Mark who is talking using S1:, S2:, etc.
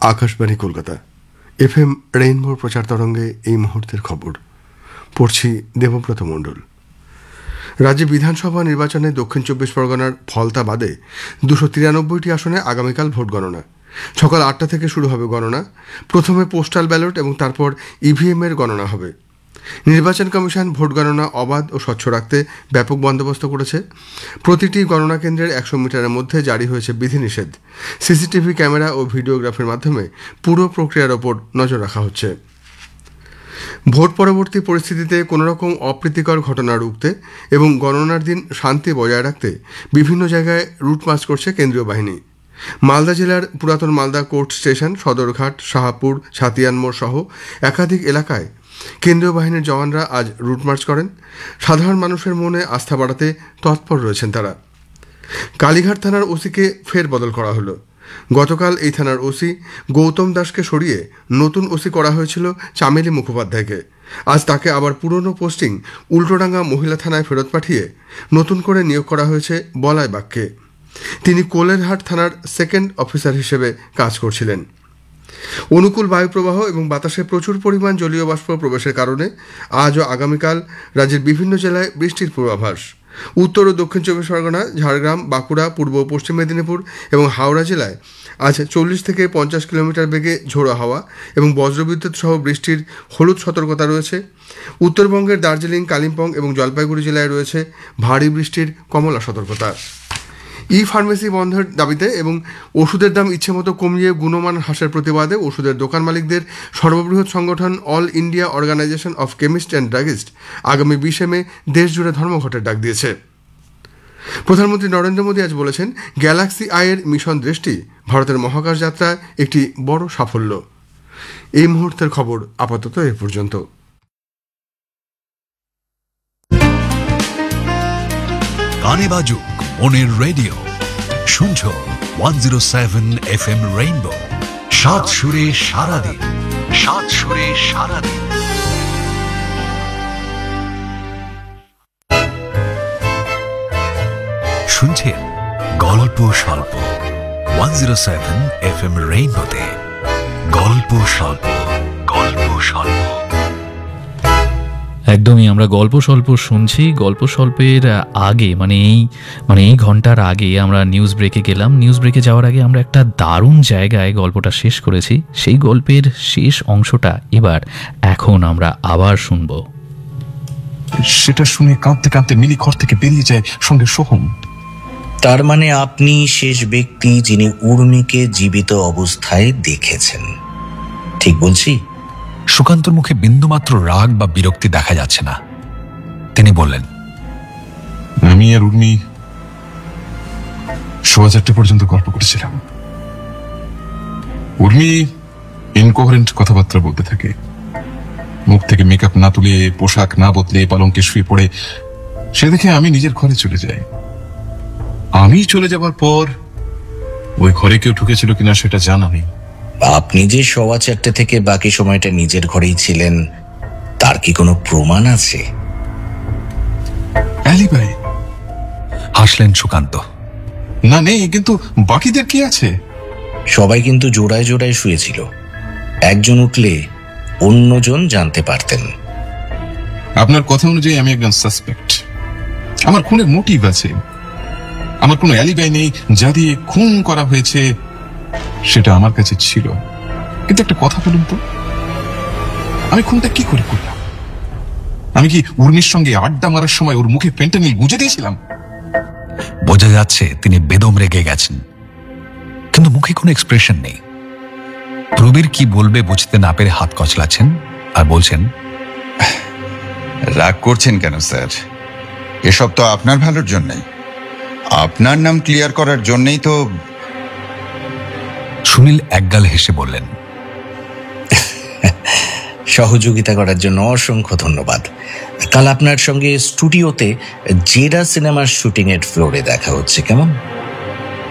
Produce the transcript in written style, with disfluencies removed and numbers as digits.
S1: Akashvani Kolkata FM রেইনবোর প্রচার তরঙ্গে এই মুহূর্তের খবর পড়ছি দেবব্রত মণ্ডল। রাজ্যে বিধানসভা নির্বাচনে দক্ষিণ 24 পরগনার ফলতা বাদে 293টি আসনে আগামীকাল ভোট গণনা। সকাল 8টা থেকে শুরু হবে গণনা। প্রথমে পোস্টাল ব্যালট এবং তারপর EVM এর গণনা হবে। নির্বাচন কমিশন ভোট গণনা অবাধ ও স্বচ্ছ রাখতে ব্যাপক বন্দোবস্ত করেছে। প্রতিটি গণনা কেন্দ্রের 100 মিটারের মধ্যে জারি হয়েছে বিধিনিষেধ। সিসিটিভি ক্যামেরা ও ভিডিওগ্রাফির মাধ্যমে পুরো প্রক্রিয়ার ওপর নজর রাখা হচ্ছে। ভোট পরবর্তী পরিস্থিতিতে কোনোরকম অপ্রীতিকর ঘটনা রুখতে এবং গণনার দিন শান্তি বজায় রাখতে বিভিন্ন জায়গায় রুট মার্চ করছে কেন্দ্রীয় বাহিনী। মালদা জেলার পুরাতন মালদা কোর্ট স্টেশন, সদরঘাট, শাহাপুর, ছাতিয়ান মোড় সহ একাধিক এলাকায় কেন্দ্রীয় বাহিনীর জওয়ানরা আজ রুট মার্চ করেন। সাধারণ মানুষের মনে আস্থা বাড়াতে তৎপর রয়েছেন তারা। কালীঘাট থানার ওসিকে ফের বদল করা হলো। গতকাল এই থানার ওসি গৌতম দাসকে সরিয়ে নতুন ওসি করা হয়েছিল চামেলি মুখোপাধ্যায়কে। আজ তাকে আবার পুরনো পোস্টিং উল্টোডাঙ্গা মহিলা থানায় ফেরত পাঠিয়ে নতুন করে নিয়োগ করা হয়েছে বলাই বাগকে। তিনি কোলেরহাট থানার সেকেন্ড অফিসার হিসেবে কাজ করছিলেন। অনুকূল বায়ুপ্রবাহ এবং বাতাসে প্রচুর পরিমাণ জলীয় বাষ্প প্রবেশের কারণে আজ ও আগামীকাল রাজ্যের বিভিন্ন জেলায় বৃষ্টির পূর্বাভাস। উত্তর ও দক্ষিণ 24 পরগনা, ঝাড়গ্রাম, বাঁকুড়া, পূর্ব ও পশ্চিম মেদিনীপুর এবং হাওড়া জেলায় আজ 40 থেকে 50 কিলোমিটার বেগে ঝোড়ো হাওয়া এবং বজ্রবিদ্যুৎ সহ বৃষ্টির হলুদ সতর্কতা রয়েছে। উত্তরবঙ্গের দার্জিলিং, কালিম্পং এবং জলপাইগুড়ি জেলায় রয়েছে ভারী বৃষ্টির কমলা সতর্কতা। ফার্মেসি বন্ধের দাবিতে এবং ওষুধের দাম ইচ্ছেমতো কমিয়ে গুণমান হ্রাসের প্রতিবাদে ওষুধের দোকান মালিকদের সর্ববৃহৎ সংগঠন all India organisation of chemist and druggist আগামী 20 মে দেশজুড়ে ধর্মঘটের ডাক দিয়েছে। প্রধানমন্ত্রী নরেন্দ্র মোদী আজ বলেছেন, গ্যালাক্সি আইয়ের মিশন দৃষ্টি ভারতের মহাকাশ যাত্রায় একটি বড় সাফল্য। এই মুহূর্তের খবর আপাতত এ পর্যন্ত।
S2: গানে বাজুক মনের রেডিও, শুনছো 107 FM রেইনবো। সাত সুরে সারাদিন, সাত সুরে সারাদিন। শুনছেন গল্প স্বল্প 107 FM রেইনবোতে। গল্প স্বল্প, গল্প স্বল্প।
S3: একদমই আমরা গল্প স্বল্প শুনছি। গল্প স্বল্পের আগে মানে এই ঘন্টার আগে আমরা নিউজ ব্রেকে গেলাম। নিউজ ব্রেকে যাওয়ার আগে আমরা একটা দারুণ জায়গায় গল্পটা শেষ করেছি। সেই গল্পের শেষ অংশটা এখন আমরা আবার শুনব।
S4: সেটা শুনে কাঁদতে কাঁদতে মিলি ঘর থেকে বেরিয়ে যায়, সঙ্গে সোহম।
S5: তার মানে আপনি শেষ ব্যক্তি যিনি উর্মিকে জীবিত অবস্থায় দেখেছেন, ঠিক বলছি?
S2: সুকান্তর মুখে বিন্দুমাত্র রাগ বা বিরক্তি দেখা যাচ্ছে না। তিনি বললেন,
S4: আমি আর উর্মি 4:30 পর্যন্ত গল্প করেছিলাম। উর্মি ইনকোহারেন্ট কথাবার্তা বলতে থাকে। মুখ থেকে মেকআপ না তুলে, পোশাক না বদলে পালঙ্কে শুয়ে পড়ে। সে দেখে আমি নিজের ঘরে চলে যাই। আমি চলে যাবার পর ওই ঘরে কেউ ঢুকেছিল কিনা সেটা জানা নেই।
S5: আপনি যে 4:15 থেকে বাকি সময়টা নিজের ঘরেই ছিলেন, তার কি কোনো প্রমাণ আছে?
S4: অ্যালিবাই?
S2: হাসলেন সুকান্ত।
S4: না, নেই, কিন্তু বাকিদের কি আছে?
S5: সবাই কিন্তু জোড়ায় জোড়ায় শুয়েছিল। একজন উঠলে অন্যজন জানতে পারতেন।
S4: আপনার কথা অনুযায়ী আমি একজন সাসপেক্ট। আমার খুনের মোটিভ আছে। আমার কোনো অ্যালিবাই নেই। যা দিয়ে খুন করা হয়েছে সেটা আমার কাছে ছিল। কিন্তু একটা কথা বলুন তো, আমি খুনটা কি করে করলাম? আমি কি উর্মির সঙ্গে আড্ডা মারার সময় ওর মুখে ফেন্টানিল গুঁজে দিয়েছিলাম?
S2: বোঝা যাচ্ছে তিনি বেদম রেগে গেছেন, কিন্তু মুখে কোনো এক্সপ্রেশন নেই। প্রবীর কি বলবে বুঝতে না পেরে হাত কচলাচ্ছেন আর বলছেন,
S6: রাগ করছেন কেন স্যার? এসব তো আপনার ভালোর জন্যই, আপনার নাম ক্লিয়ার করার জন্যই তো।
S2: সুনীল একগাল হেসে বললেন,
S5: সহযোগিতা করার জন্য অসংখ্য ধন্যবাদ। কাল আপনার সঙ্গে স্টুডিওতে জেরা সিনেমার শুটিং এর ফ্লোরে দেখা হচ্ছে, কেমন?